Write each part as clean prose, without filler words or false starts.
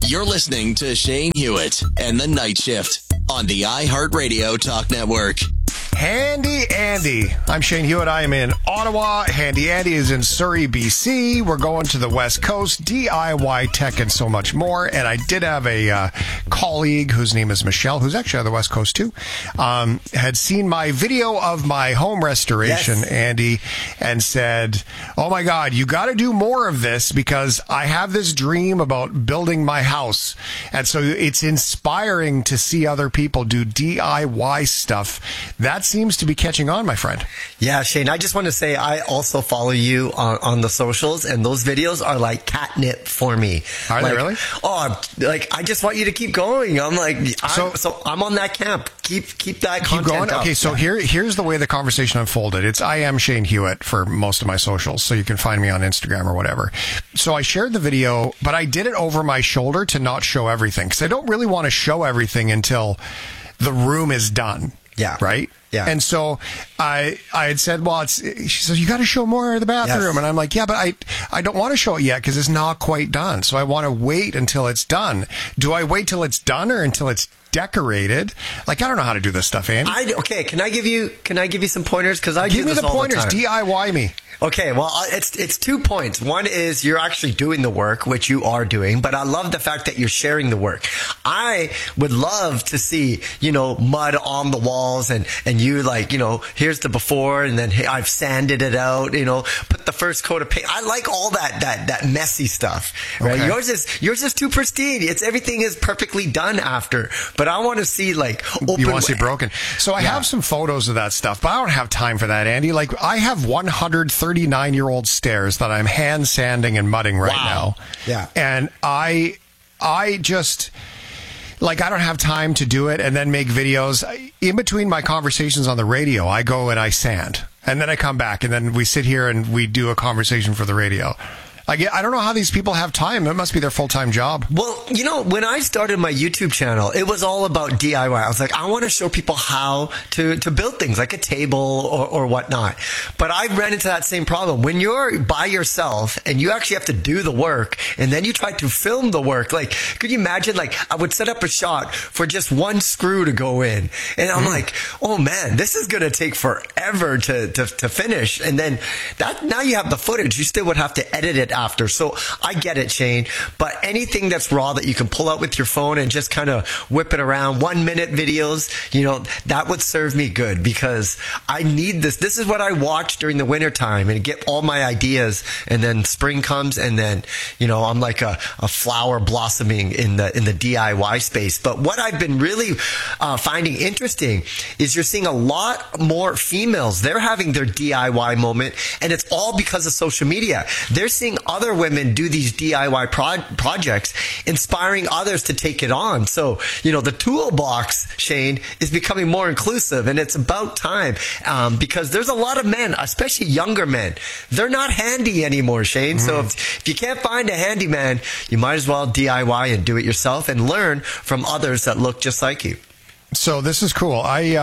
You're listening to Shane Hewitt and the Night Shift on the iHeartRadio Talk Network. Handy Andy. I'm Shane Hewitt. I am in Ottawa. Handy Andy is in Surrey, BC. We're going to the West Coast, DIY tech and so much more. And I did have a colleague whose name is Michelle, who's actually on the West Coast too, had seen my video of my home restoration, yes, Andy, and said, oh my God, you got to do more of this because I have this dream about building my house. And so it's inspiring to see other people do DIY stuff. That seems to be catching on, my friend. Yeah, Shane, I just want to say I also follow you on the socials, and those videos are like catnip for me. Are they really? Oh, like, I just want you to keep going. I'm like, so I'm on that camp. Keep that content going. up. Okay, so here's the way the conversation unfolded. It's I am Shane Hewitt for most of my socials, so you can find me on Instagram or whatever. So I shared the video, but I did it over my shoulder to not show everything, because I don't really want to show everything until the room is done. Yeah. Right? Yeah. And so I had said, she says, you got to show more of the bathroom. Yes. And I'm like, yeah, but I don't want to show it yet because it's not quite done. So I want to wait until it's done. Do I wait till it's done or until it's decorated? Like, I don't know how to do this stuff, Andy. Okay. Can I give you some pointers? Because I give do me this the all pointers. The time. DIY me. Okay, well, it's 2 points. One is you're actually doing the work, which you are doing, but I love the fact that you're sharing the work. I would love to see, mud on the walls and you like, here's the before and then hey, I've sanded it out, put the first coat of paint. I like all that messy stuff, right? Okay. Yours is too pristine. Everything is perfectly done after, but I want to see like open. You want to see broken. So I have some photos of that stuff, but I don't have time for that, Andy. Like, I have 139-year-old stairs that I'm hand sanding and mudding right now. Yeah. And I just, like, I don't have time to do it and then make videos. In between my conversations on the radio, I go and I sand. And then I come back and then we sit here and we do a conversation for the radio. I don't know how these people have time. It must be their full-time job. Well, when I started my YouTube channel, it was all about DIY. I was like, I want to show people how to build things like a table or whatnot. But I ran into that same problem. When you're by yourself and you actually have to do the work and then you try to film the work, like, could you imagine, like, I would set up a shot for just one screw to go in. And I'm like, oh man, this is going to take forever to finish. And then now you have the footage. You still would have to edit it after. So I get it, Shane, but anything that's raw that you can pull out with your phone and just kind of whip it around, 1 minute videos, that would serve me good because I need this. This is what I watch during the winter time and get all my ideas. And then spring comes and then, I'm like a flower blossoming in the DIY space. But what I've been really finding interesting is you're seeing a lot more females. They're having their DIY moment and it's all because of social media. They're seeing other women do these DIY projects, inspiring others to take it on. So, the toolbox, Shane, is becoming more inclusive, and it's about time because there's a lot of men, especially younger men. They're not handy anymore, Shane. So if you can't find a handyman, you might as well DIY and do it yourself and learn from others that look just like you. So this is cool.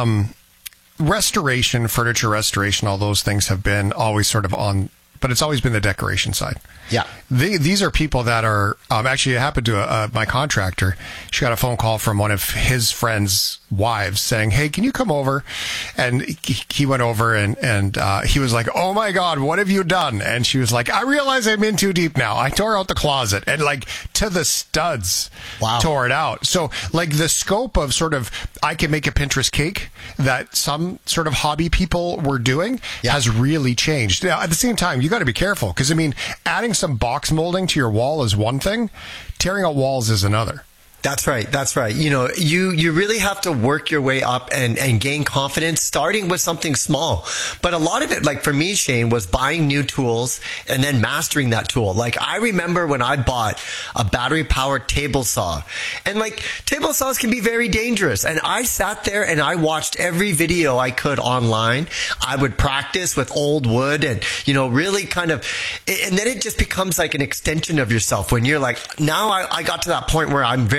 Restoration, furniture restoration, all those things have been always sort of on, but it's always been the decoration side. Yeah. These are people that are, actually it happened to my contractor. She got a phone call from one of his friends' wives saying, hey, can you come over? And he went over and he was like, oh my God, what have you done? And she was like, I realize I'm in too deep now. I tore out the closet and like to the studs. Wow. Tore it out. So like the scope of sort of, I can make a Pinterest cake that some sort of hobby people were doing has really changed. Now, at the same time, you got to be careful because, adding some box molding to your wall is one thing. Tearing out walls is another. That's right. You really have to work your way up and gain confidence, starting with something small. But a lot of it, like for me, Shane, was buying new tools and then mastering that tool. Like I remember when I bought a battery-powered table saw. And like table saws can be very dangerous. And I sat there and I watched every video I could online. I would practice with old wood and, really kind of, and then it just becomes like an extension of yourself when you're like, now I got to that point where I'm very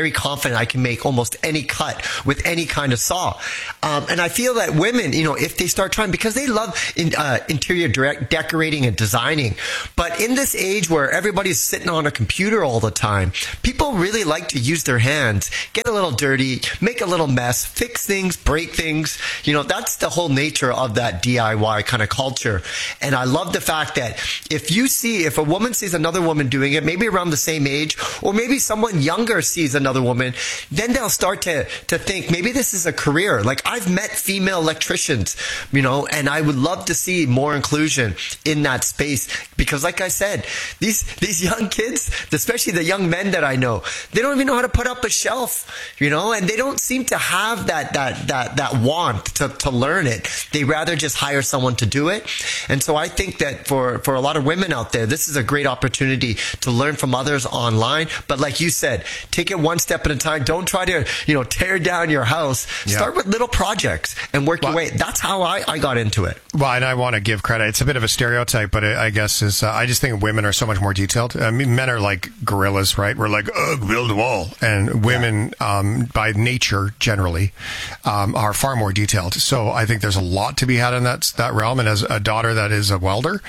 very confident I can make almost any cut with any kind of saw. And I feel that women, if they start trying, because they love interior decorating and designing, but in this age where everybody's sitting on a computer all the time, people really like to use their hands, get a little dirty, make a little mess, fix things, break things. That's the whole nature of that DIY kind of culture. And I love the fact that if a woman sees another woman doing it, maybe around the same age, or maybe someone younger sees another woman, then they'll start to think maybe this is a career. Like, I've met female electricians, and I would love to see more inclusion in that space, because like I said, these young kids, especially the young men that I know, they don't even know how to put up a shelf, and they don't seem to have that want to learn it. They rather just hire someone to do it. And so I think that for a lot of women out there, this is a great opportunity to learn from others online. But like you said, take it one step at a time. Don't try to, tear down your house. Yeah. Start with little projects and work your way. That's how I got into it. Well, and I want to give credit. It's a bit of a stereotype, but I guess I just think women are so much more detailed. I mean, men are like gorillas, right? We're like, build a wall. And women, by nature, generally, are far more detailed. So I think there's a lot to be had in that realm. And as a daughter that is a welder,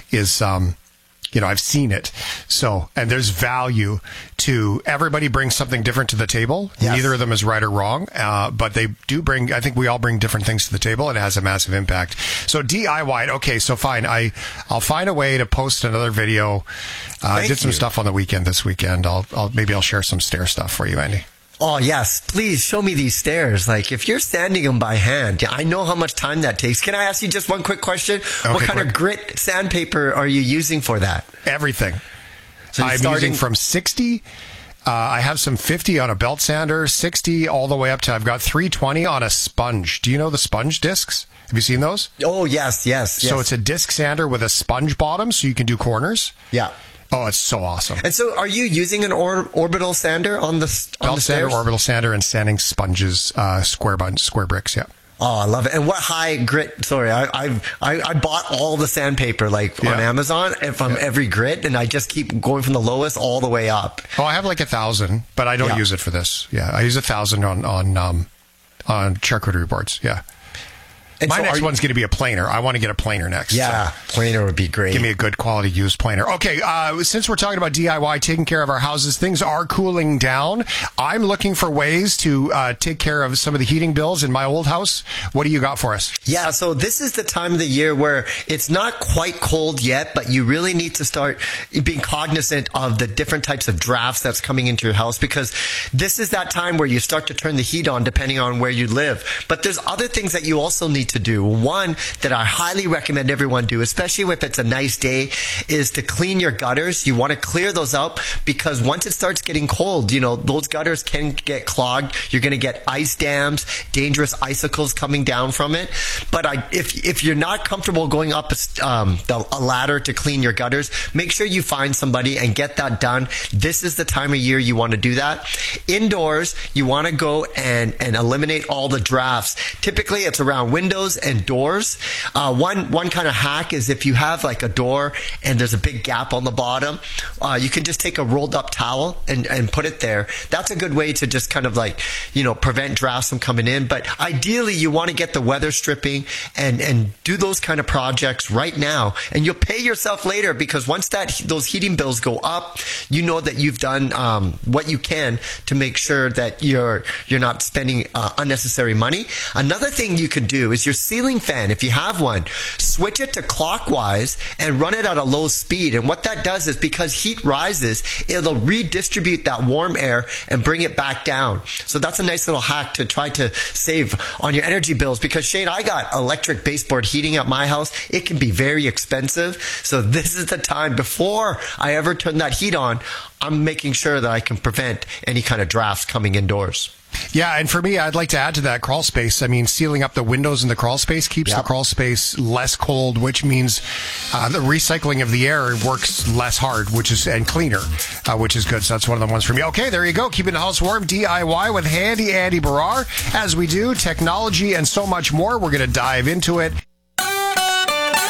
I've seen it. So, and there's value to everybody brings something different to the table. Yes. Neither of them is right or wrong. But they do bring, I think we all bring different things to the table, and it has a massive impact. So DIY, okay, so fine. I'll find a way to post another video. I did some stuff on the weekend this weekend. Maybe I'll share some stair stuff for you, Andy. Oh, yes. Please show me these stairs. Like, if you're sanding them by hand, I know how much time that takes. Can I ask you just one quick question? Okay, what kind of grit sandpaper are you using for that? Everything. So I'm using from 60. I have some 50 on a belt sander, 60 all the way up to, I've got 320 on a sponge. Do you know the sponge discs? Have you seen those? Oh, yes. So it's a disc sander with a sponge bottom, so you can do corners. Yeah. Oh, it's so awesome. And so are you using an orbital sander on the Belt sander, stairs? orbital sander, and sanding sponges, square bricks, yeah. Oh, I love it. And what high grit? Sorry, I bought all the sandpaper on Amazon and from every grit, and I just keep going from the lowest all the way up. Oh, I have like 1,000, but I don't use it for this. Yeah, I use 1,000 on charcuterie boards. Yeah. And my next one's going to be a planer. I want to get a planer next. Yeah, planer would be great. Give me a good quality used planer. Okay, since we're talking about DIY, taking care of our houses, things are cooling down. I'm looking for ways to take care of some of the heating bills in my old house. What do you got for us? Yeah, so this is the time of the year where it's not quite cold yet, but you really need to start being cognizant of the different types of drafts that's coming into your house, because this is that time where you start to turn the heat on depending on where you live. But there's other things that you also need to do. One that I highly recommend everyone do, especially if it's a nice day, is to clean your gutters. You want to clear those up, because once it starts getting cold, those gutters can get clogged. You're going to get ice dams, dangerous icicles coming down from it. But if you're not comfortable going up a ladder to clean your gutters, make sure you find somebody and get that done. This is the time of year you want to do that. Indoors, you want to go and eliminate all the drafts. Typically, it's around windows and doors. One kind of hack is if you have like a door and there's a big gap on the bottom, you can just take a rolled up towel and put it there. That's a good way to just kind of prevent drafts from coming in. But ideally, you want to get the weather stripping and do those kind of projects right now, and you'll pay yourself later, because once those heating bills go up, you know that you've done what you can to make sure that you're not spending unnecessary money. Another thing you could do is your ceiling fan, if you have one, switch it to clockwise and run it at a low speed. And what that does is, because heat rises, it'll redistribute that warm air and bring it back down. So that's a nice little hack to try to save on your energy bills, because Shane, I got electric baseboard heating at my house. It can be very expensive. So this is the time, before I ever turn that heat on, I'm making sure that I can prevent any kind of drafts coming indoors. Yeah, and for me, I'd like to add to that crawl space. I mean, sealing up the windows in the crawl space keeps the crawl space less cold, which means the recycling of the air works less hard, and cleaner, which is good. So that's one of the ones for me. Okay, there you go. Keeping the house warm, DIY with Handy Andy Barrar. As we do, technology and so much more. We're going to dive into it.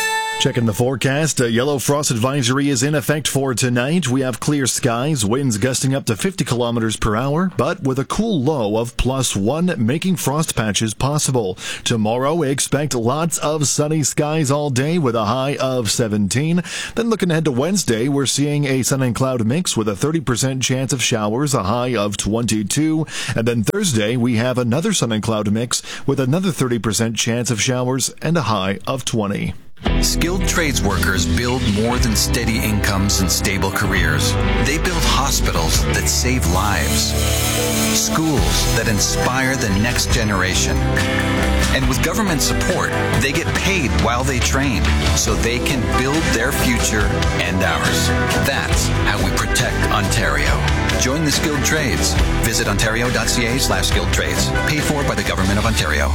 Checking the forecast, a yellow frost advisory is in effect for tonight. We have clear skies, winds gusting up to 50 kilometers per hour, but with a cool low of +1, making frost patches possible. Tomorrow, we expect lots of sunny skies all day with a high of 17. Then looking ahead to Wednesday, we're seeing a sun and cloud mix with a 30% chance of showers, a high of 22. And then Thursday, we have another sun and cloud mix with another 30% chance of showers and a high of 20. Skilled trades workers build more than steady incomes and stable careers. They build hospitals that save lives, schools that inspire the next generation. And with government support, they get paid while they train so they can build their future and ours. That's how we protect Ontario. Join the skilled trades. Visit ontario.ca/skilled trades. Paid for by the Government of Ontario.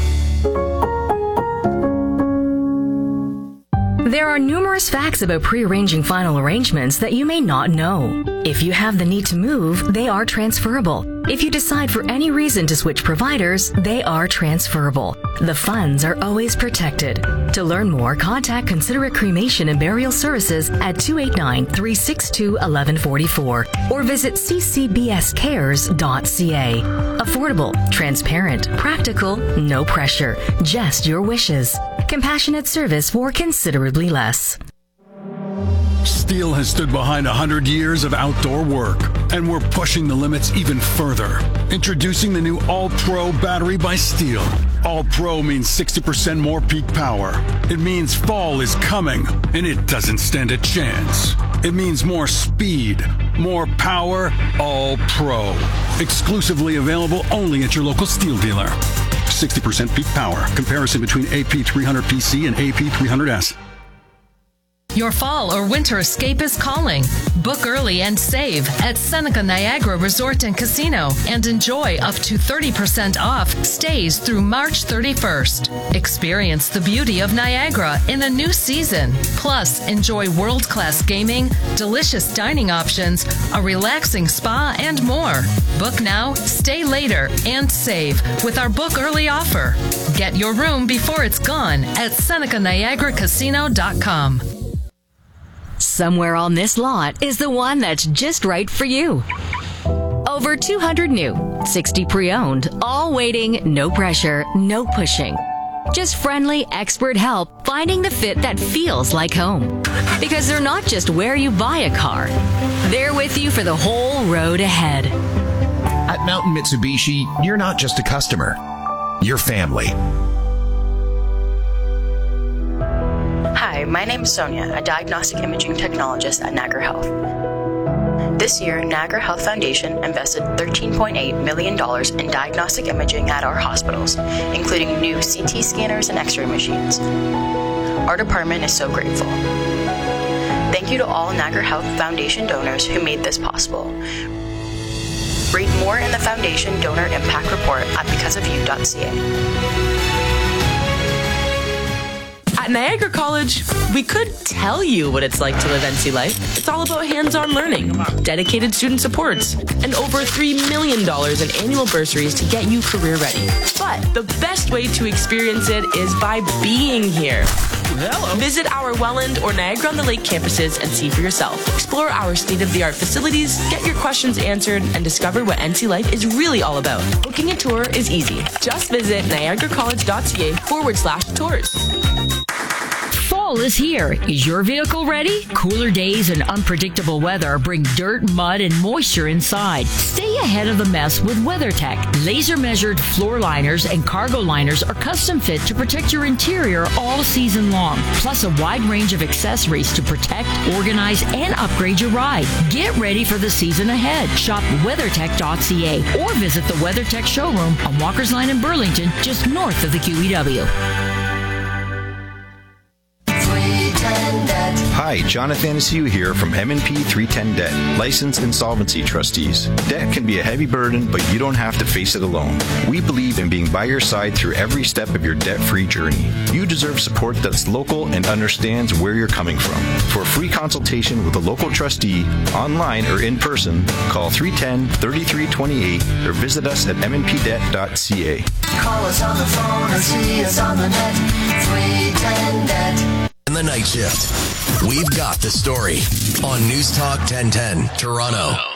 There are numerous facts about pre-arranging final arrangements that you may not know. If you have the need to move, they are transferable. If you decide for any reason to switch providers, they are transferable. The funds are always protected. To learn more, contact Considerate Cremation and Burial Services at 289-362-1144 or visit ccbscares.ca. Affordable, transparent, practical, no pressure, just your wishes. Compassionate service for considerably less. Steel has stood behind 100 years of outdoor work, and we're pushing the limits even further. Introducing the new All-Pro battery by Steel. All-Pro means 60% more peak power. It means fall is coming, and it doesn't stand a chance. It means more speed, more power, All-Pro. Exclusively available only at your local Steel dealer. 60% peak power. Comparison between AP300PC and AP300S. Your fall or winter escape is calling. Book early and save at Seneca Niagara Resort and Casino and enjoy up to 30% off stays through March 31st. Experience the beauty of Niagara in a new season. Plus, enjoy world-class gaming, delicious dining options, a relaxing spa, and more. Book now, stay later, and save with our book early offer. Get your room before it's gone at SenecaNiagaraCasino.com. Somewhere on this lot is the one that's just right for you. Over 200 new, 60 pre-owned, all waiting, no pressure, no pushing. Just friendly, expert help finding the fit that feels like home. Because they're not just where you buy a car. They're with you for the whole road ahead. At Mountain Mitsubishi, you're not just a customer. You're family. Hi, my name is Sonia, a diagnostic imaging technologist at Niagara Health. This year, Niagara Health Foundation invested $13.8 million in diagnostic imaging at our hospitals, including new CT scanners and X-ray machines. Our department is so grateful. Thank you to all Niagara Health Foundation donors who made this possible. Read more in the Foundation Donor Impact Report at becauseofyou.ca. At Niagara College, we could tell you what it's like to live NC life. It's all about hands-on learning, dedicated student supports, and over $3 million in annual bursaries to get you career ready. But the best way to experience it is by being here. Hello. Visit our Welland or Niagara-on-the-Lake campuses and see for yourself. Explore our state-of-the-art facilities, get your questions answered, and discover what NC life is really all about. Booking a tour is easy. Just visit niagaracollege.ca/tours. Fall is here. Is your vehicle ready? Cooler days and unpredictable weather bring dirt, mud, and moisture inside. Stay ahead of the mess with WeatherTech. Laser-measured floor liners and cargo liners are custom fit to protect your interior all season long. Plus a wide range of accessories to protect, organize, and upgrade your ride. Get ready for the season ahead. Shop WeatherTech.ca or visit the WeatherTech showroom on Walker's Line in Burlington, just north of the QEW. Hi, Jonathan Asiu here from M&P 310 Debt, licensed insolvency trustees. Debt can be a heavy burden, but you don't have to face it alone. We believe in being by your side through every step of your debt-free journey. You deserve support that's local and understands where you're coming from. For a free consultation with a local trustee, online or in person, call 310-3328 or visit us at mnpdebt.ca. Call us on the phone or see us on the net. 310 Debt. In the the Night Shift. We've got the story on News Talk 1010 Toronto.